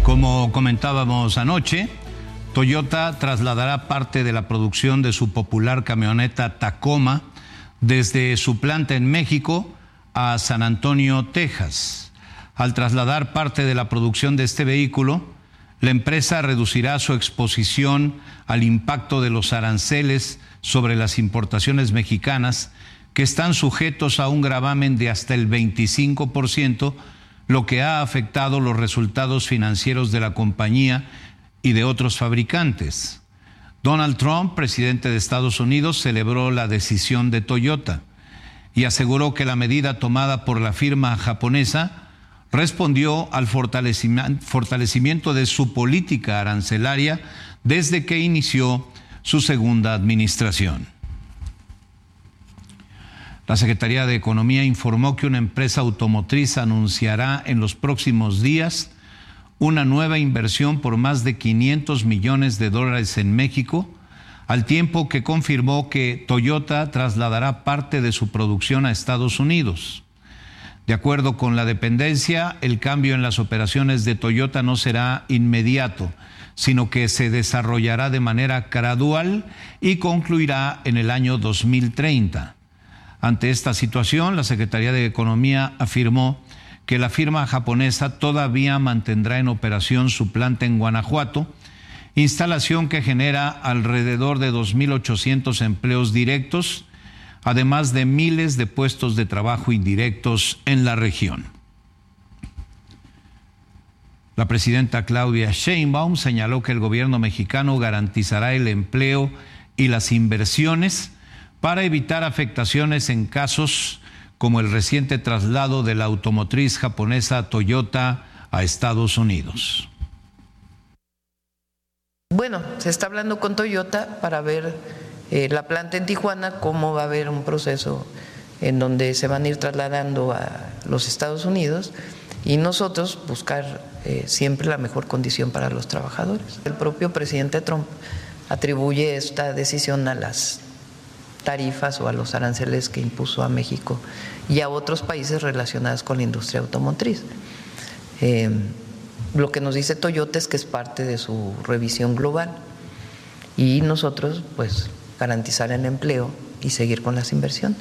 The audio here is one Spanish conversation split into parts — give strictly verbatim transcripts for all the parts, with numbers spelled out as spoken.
Como comentábamos anoche, Toyota trasladará parte de la producción de su popular camioneta Tacoma desde su planta en México a San Antonio, Texas. Al trasladar parte de la producción de este vehículo, la empresa reducirá su exposición al impacto de los aranceles sobre las importaciones mexicanas, que están sujetos a un gravamen de hasta el veinticinco por ciento, lo que ha afectado los resultados financieros de la compañía y de otros fabricantes. Donald Trump, presidente de Estados Unidos, celebró la decisión de Toyota y aseguró que la medida tomada por la firma japonesa respondió al fortalecimiento de su política arancelaria desde que inició su segunda administración. La Secretaría de Economía informó que una empresa automotriz anunciará en los próximos días una nueva inversión por más de quinientos millones de dólares en México, al tiempo que confirmó que Toyota trasladará parte de su producción a Estados Unidos. De acuerdo con la dependencia, el cambio en las operaciones de Toyota no será inmediato, sino que se desarrollará de manera gradual y concluirá en el año dos mil treinta. Ante esta situación, la Secretaría de Economía afirmó que la firma japonesa todavía mantendrá en operación su planta en Guanajuato, instalación que genera alrededor de dos mil ochocientos empleos directos, además de miles de puestos de trabajo indirectos en la región. La presidenta Claudia Sheinbaum señaló que el gobierno mexicano garantizará el empleo y las inversiones para evitar afectaciones en casos como el reciente traslado de la automotriz japonesa Toyota a Estados Unidos. Bueno, se está hablando con Toyota para ver eh, la planta en Tijuana, cómo va a haber un proceso en donde se van a ir trasladando a los Estados Unidos y nosotros buscar eh, siempre la mejor condición para los trabajadores. El propio presidente Trump atribuye esta decisión a las tarifas o a los aranceles que impuso a México y a otros países relacionados con la industria automotriz. Eh, lo que nos dice Toyota es que es parte de su revisión global y nosotros pues garantizar el empleo y seguir con las inversiones.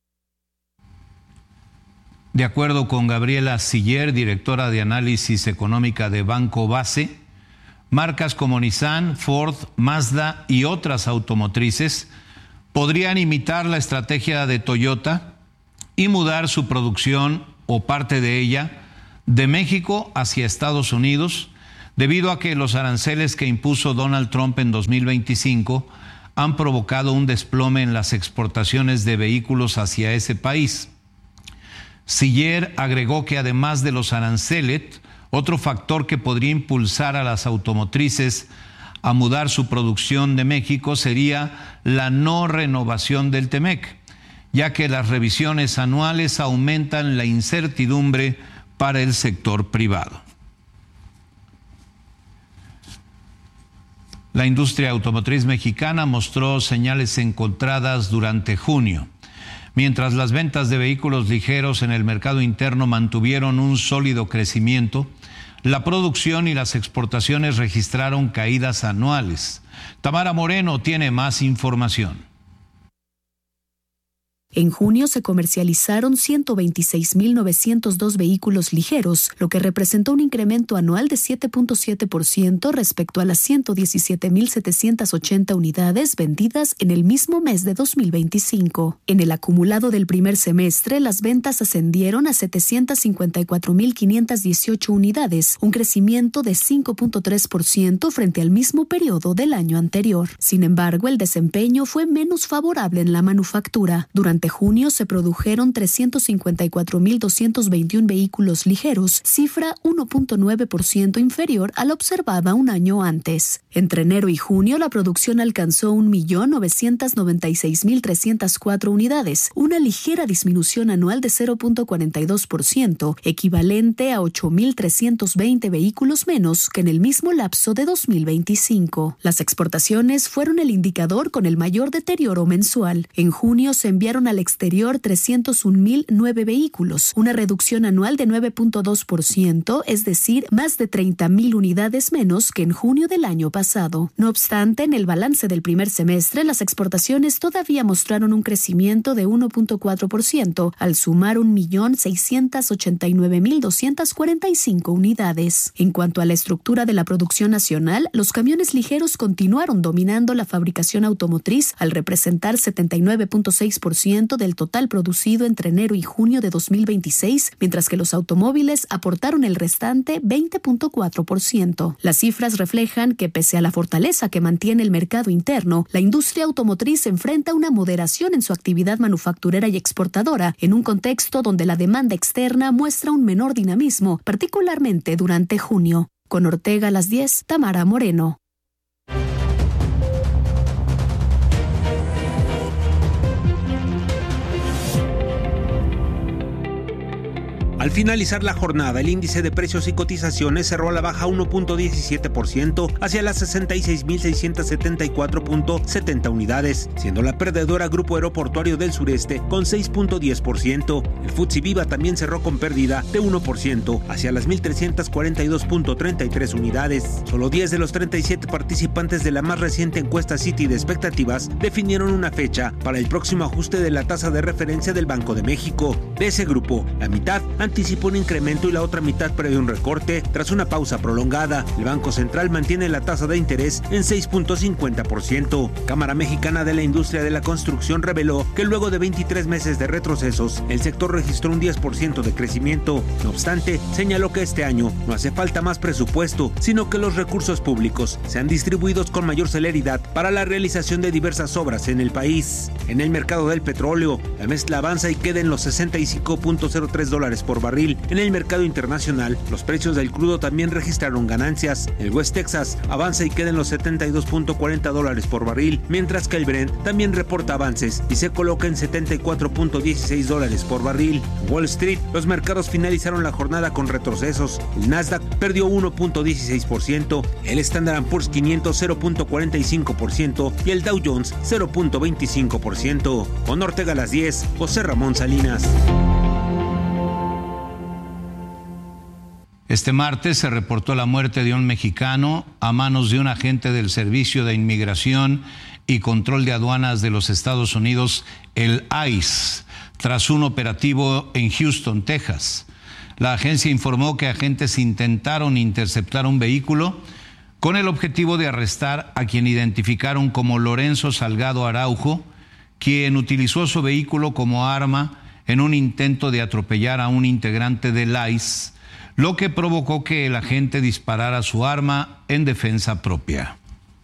De acuerdo con Gabriela Siller, directora de análisis económica de Banco Base, marcas como Nissan, Ford, Mazda y otras automotrices podrían imitar la estrategia de Toyota y mudar su producción o parte de ella de México hacia Estados Unidos, debido a que los aranceles que impuso Donald Trump en dos mil veinticinco han provocado un desplome en las exportaciones de vehículos hacia ese país. Siller agregó que además de los aranceles, otro factor que podría impulsar a las automotrices a mudar su producción de México sería la no renovación del TEMEC, ya que las revisiones anuales aumentan la incertidumbre para el sector privado. La industria automotriz mexicana mostró señales encontradas durante junio. Mientras las ventas de vehículos ligeros en el mercado interno mantuvieron un sólido crecimiento, la producción y las exportaciones registraron caídas anuales. Tamara Moreno tiene más información. En junio se comercializaron ciento veintiséis mil novecientos dos vehículos ligeros, lo que representó un incremento anual de siete punto siete por ciento respecto a las ciento diecisiete mil setecientas ochenta unidades vendidas en el mismo mes de dos mil veinticinco. En el acumulado del primer semestre, las ventas ascendieron a setecientas cincuenta y cuatro mil quinientas dieciocho unidades, un crecimiento de cinco punto tres por ciento frente al mismo periodo del año anterior. Sin embargo, el desempeño fue menos favorable en la manufactura. Durante junio se produjeron trescientos cincuenta y cuatro mil doscientos veintiuno vehículos ligeros, cifra uno punto nueve por ciento inferior a la observada un año antes. Entre enero y junio, la producción alcanzó un millón novecientos noventa y seis mil trescientas cuatro unidades, una ligera disminución anual de cero punto cuarenta y dos por ciento, equivalente a ocho mil trescientos veinte vehículos menos que en el mismo lapso de dos mil veinticinco. Las exportaciones fueron el indicador con el mayor deterioro mensual. En junio se enviaron al exterior trescientos un mil nueve vehículos, una reducción anual de nueve punto dos por ciento, es decir, más de treinta mil unidades menos que en junio del año pasado. Pasado. No obstante, en el balance del primer semestre, las exportaciones todavía mostraron un crecimiento de uno punto cuatro por ciento, al sumar un millón seiscientos ochenta y nueve mil doscientas cuarenta y cinco unidades. En cuanto a la estructura de la producción nacional, los camiones ligeros continuaron dominando la fabricación automotriz al representar setenta y nueve punto seis por ciento del total producido entre enero y junio de dos mil veintiséis, mientras que los automóviles aportaron el restante veinte punto cuatro por ciento. Las cifras reflejan que pese a la fortaleza que mantiene el mercado interno, la industria automotriz enfrenta una moderación en su actividad manufacturera y exportadora en un contexto donde la demanda externa muestra un menor dinamismo, particularmente durante junio. Con Ortega a las diez, Tamara Moreno. Al finalizar la jornada, el índice de precios y cotizaciones cerró a la baja uno punto diecisiete por ciento hacia las sesenta y seis mil seiscientos setenta y cuatro punto setenta unidades, siendo la perdedora Grupo Aeroportuario del Sureste con seis punto diez por ciento. El F T S E Viva también cerró con pérdida de uno por ciento hacia las mil trescientos cuarenta y dos punto treinta y tres unidades. Solo diez de los treinta y siete participantes de la más reciente encuesta Citi de expectativas definieron una fecha para el próximo ajuste de la tasa de referencia del Banco de México. De ese grupo, la mitad anticipó un incremento y la otra mitad prevé un recorte tras una pausa prolongada. El Banco Central mantiene la tasa de interés en seis punto cincuenta por ciento. Cámara Mexicana de la Industria de la Construcción reveló que luego de veintitrés meses de retrocesos, el sector registró un diez por ciento de crecimiento. No obstante, señaló que este año no hace falta más presupuesto, sino que los recursos públicos sean distribuidos con mayor celeridad para la realización de diversas obras en el país. En el mercado del petróleo, la mezcla avanza y queda en los sesenta y cinco punto cero tres dólares por barril. En el mercado internacional, los precios del crudo también registraron ganancias. El West Texas avanza y queda en los setenta y dos punto cuarenta dólares por barril, mientras que el Brent también reporta avances y se coloca en setenta y cuatro punto dieciséis dólares por barril. En Wall Street, los mercados finalizaron la jornada con retrocesos. El Nasdaq perdió uno punto dieciséis por ciento, el Standard and Poor's quinientos cero punto cuarenta y cinco por ciento y el Dow Jones cero punto veinticinco por ciento. Con Ortega a las diez, José Ramón Salinas. Este martes se reportó la muerte de un mexicano a manos de un agente del Servicio de Inmigración y Control de Aduanas de los Estados Unidos, el I C E, tras un operativo en Houston, Texas. La agencia informó que agentes intentaron interceptar un vehículo con el objetivo de arrestar a quien identificaron como Lorenzo Salgado Araujo, quien utilizó su vehículo como arma en un intento de atropellar a un integrante del I C E, lo que provocó que el agente disparara su arma en defensa propia.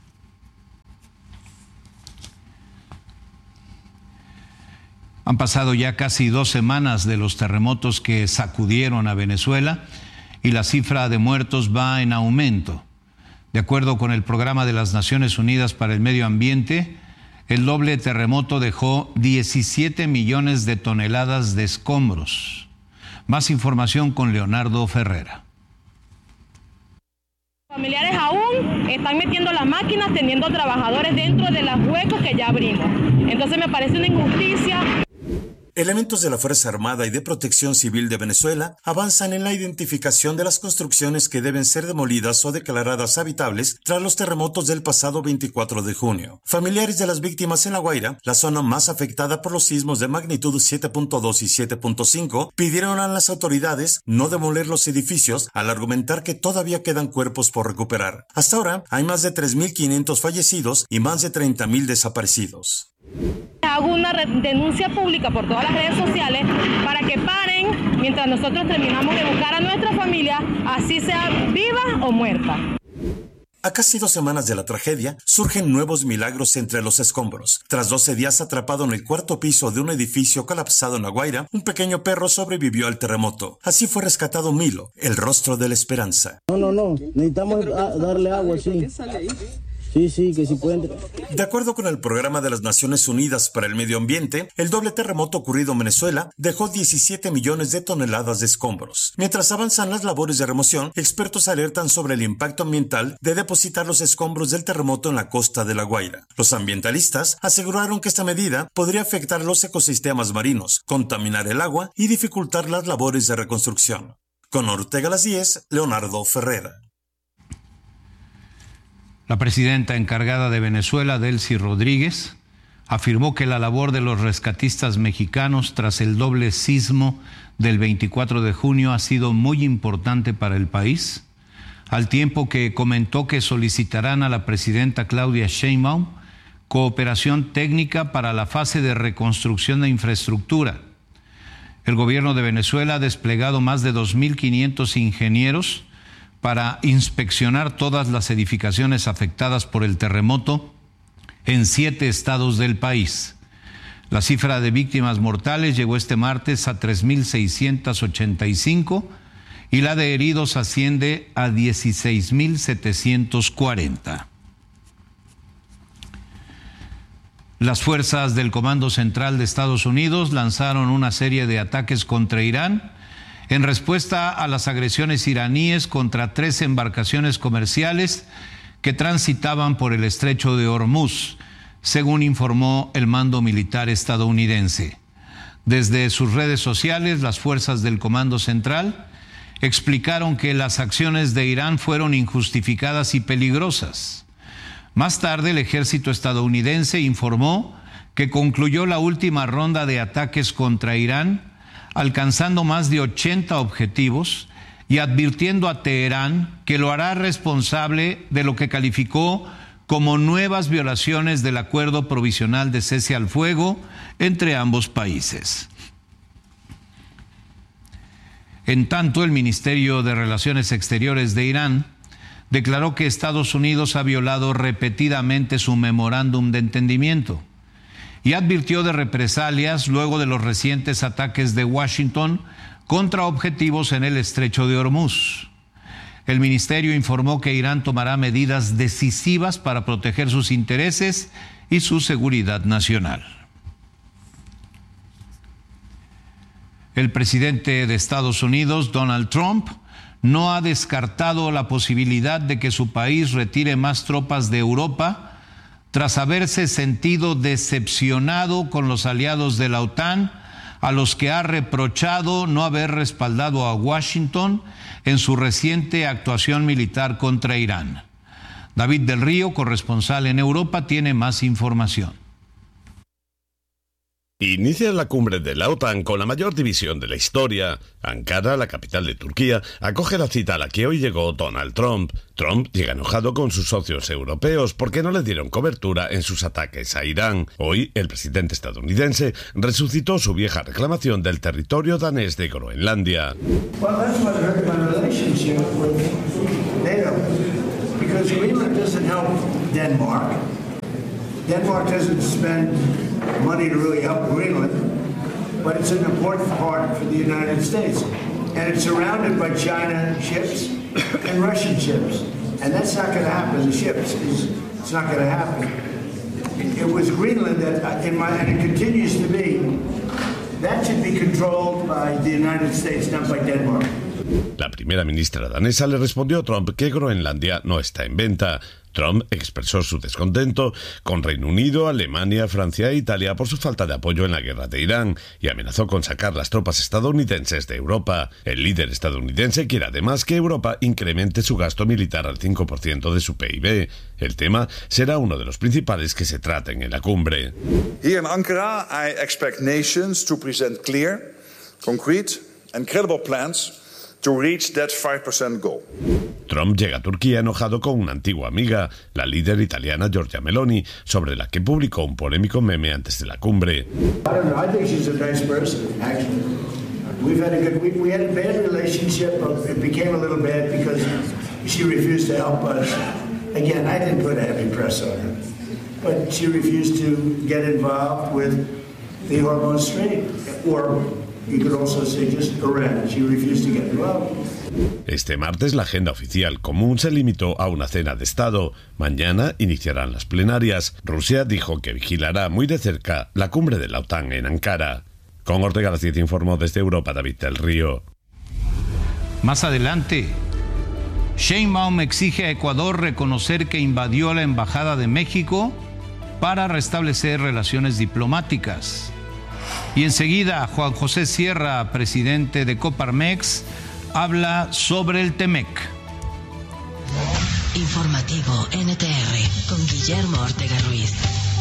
Han pasado ya casi dos semanas de los terremotos que sacudieron a Venezuela y la cifra de muertos va en aumento. De acuerdo con el Programa de las Naciones Unidas para el Medio Ambiente, el doble terremoto dejó diecisiete millones de toneladas de escombros. Más información con Leonardo Ferrera. Familiares aún están metiendo las máquinas, teniendo trabajadores dentro de los huecos que ya abrimos. Entonces me parece una injusticia. Elementos de la Fuerza Armada y de Protección Civil de Venezuela avanzan en la identificación de las construcciones que deben ser demolidas o declaradas habitables tras los terremotos del pasado veinticuatro de junio. Familiares de las víctimas en La Guaira, la zona más afectada por los sismos de magnitud siete punto dos y siete punto cinco, pidieron a las autoridades no demoler los edificios al argumentar que todavía quedan cuerpos por recuperar. Hasta ahora hay más de tres mil quinientos fallecidos y más de treinta mil desaparecidos. Hago una denuncia pública por todas las redes sociales para que paren mientras nosotros terminamos de buscar a nuestra familia, así sea viva o muerta. A casi dos semanas de la tragedia, surgen nuevos milagros entre los escombros. Tras doce días atrapado en el cuarto piso de un edificio colapsado en La Guaira, un pequeño perro sobrevivió al terremoto. Así fue rescatado Milo, el rostro de la esperanza. No, no, no, necesitamos darle agua, sí. Sí, sí, que sí pueden. De acuerdo con el Programa de las Naciones Unidas para el Medio Ambiente, el doble terremoto ocurrido en Venezuela dejó diecisiete millones de toneladas de escombros. Mientras avanzan las labores de remoción, expertos alertan sobre el impacto ambiental de depositar los escombros del terremoto en la costa de La Guaira. Los ambientalistas aseguraron que esta medida podría afectar los ecosistemas marinos, contaminar el agua y dificultar las labores de reconstrucción. Con Ortega a las diez, Leonardo Ferrera. La presidenta encargada de Venezuela, Delcy Rodríguez, afirmó que la labor de los rescatistas mexicanos tras el doble sismo del veinticuatro de junio ha sido muy importante para el país, al tiempo que comentó que solicitarán a la presidenta Claudia Sheinbaum cooperación técnica para la fase de reconstrucción de infraestructura. El gobierno de Venezuela ha desplegado más de dos mil quinientos ingenieros para inspeccionar todas las edificaciones afectadas por el terremoto en siete estados del país. La cifra de víctimas mortales llegó este martes a tres mil seiscientos ochenta y cinco y la de heridos asciende a dieciséis mil setecientos cuarenta. Las fuerzas del Comando Central de Estados Unidos lanzaron una serie de ataques contra Irán en respuesta a las agresiones iraníes contra tres embarcaciones comerciales que transitaban por el estrecho de Hormuz, según informó el mando militar estadounidense. Desde sus redes sociales, las fuerzas del Comando Central explicaron que las acciones de Irán fueron injustificadas y peligrosas. Más tarde, el ejército estadounidense informó que concluyó la última ronda de ataques contra Irán, alcanzando más de ochenta objetivos y advirtiendo a Teherán que lo hará responsable de lo que calificó como nuevas violaciones del acuerdo provisional de cese al fuego entre ambos países. En tanto, el Ministerio de Relaciones Exteriores de Irán declaró que Estados Unidos ha violado repetidamente su memorándum de entendimiento y advirtió de represalias luego de los recientes ataques de Washington contra objetivos en el estrecho de Hormuz. El ministerio informó que Irán tomará medidas decisivas para proteger sus intereses y su seguridad nacional. El presidente de Estados Unidos, Donald Trump, no ha descartado la posibilidad de que su país retire más tropas de Europa tras haberse sentido decepcionado con los aliados de la OTAN, a los que ha reprochado no haber respaldado a Washington en su reciente actuación militar contra Irán. David del Río, corresponsal en Europa, tiene más información. Inicia la cumbre de la OTAN con la mayor división de la historia. Ankara, la capital de Turquía, acoge la cita a la que hoy llegó Donald Trump. Trump llega enojado con sus socios europeos porque no le dieron cobertura en sus ataques a Irán. Hoy, el presidente estadounidense resucitó su vieja reclamación del territorio danés de Groenlandia. Denmark doesn't spend money to really help Greenland, but it's an important part for the United States. And it's surrounded by China ships and Russian ships. And that's not going to happen. The ships, is, it's not going to happen. It was Greenland that, in my, and it continues to be, that should be controlled by the United States, not by Denmark. La primera ministra danesa le respondió a Trump que Groenlandia no está en venta. Trump expresó su descontento con Reino Unido, Alemania, Francia e Italia por su falta de apoyo en la guerra de Irán y amenazó con sacar las tropas estadounidenses de Europa. El líder estadounidense quiere además que Europa incremente su gasto militar al cinco por ciento de su P I B. El tema será uno de los principales que se traten en la cumbre. Here in Ankara, I expect nations to present clear, concrete and credible plans to reach that five percent goal. Trump llega a Turquía enojado con una antigua amiga, la líder italiana Giorgia Meloni, sobre la que publicó un polémico meme antes de la cumbre. I don't know, I think she's a nice person, actually. We've had a good, we, we had a bad relationship, but it became a little bad because she refused to help us. Again, I didn't put a heavy press on her, but she refused to get involved with the Hormuz Strait, or you could also say just Iran. She refused to get involved. Este martes la agenda oficial común se limitó a una cena de Estado. Mañana iniciarán las plenarias. Rusia dijo que vigilará muy de cerca la cumbre de la OTAN en Ankara. Con Ortega las siete informó desde Europa David del Río. Más adelante, Sheinbaum exige a Ecuador reconocer que invadió la Embajada de México para restablecer relaciones diplomáticas. Y enseguida, Juan José Sierra, presidente de Coparmex, habla sobre el Temec. Informativo N T R con Guillermo Ortega Ruiz.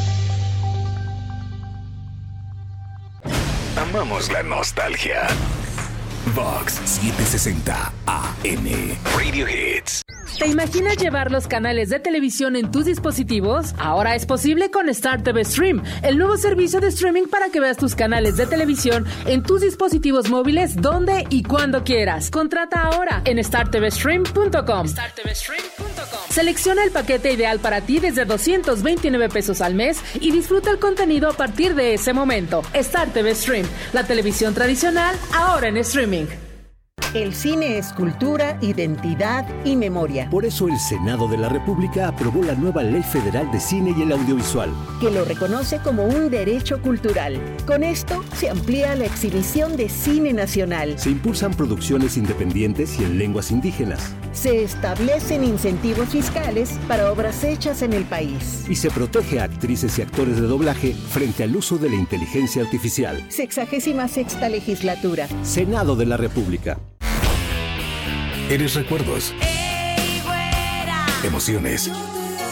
Amamos la nostalgia. Vox setecientos sesenta A M Radio Hits. ¿Te imaginas llevar los canales de televisión en tus dispositivos? Ahora es posible con Star T V Stream, el nuevo servicio de streaming para que veas tus canales de televisión en tus dispositivos móviles donde y cuando quieras. Contrata ahora en star t v stream punto com. star t v stream punto com. Selecciona el paquete ideal para ti desde doscientos veintinueve pesos al mes y disfruta el contenido a partir de ese momento. Star T V Stream, la televisión tradicional ahora en streaming. El cine es cultura, identidad y memoria. Por eso el Senado de la República aprobó la nueva Ley Federal de Cine y el Audiovisual, que lo reconoce como un derecho cultural. Con esto se amplía la exhibición de cine nacional. Se impulsan producciones independientes y en lenguas indígenas. Se establecen incentivos fiscales para obras hechas en el país. Y se protege a actrices y actores de doblaje frente al uso de la inteligencia artificial. Sexagésima sexta legislatura. Senado de la República. Eres recuerdos, emociones,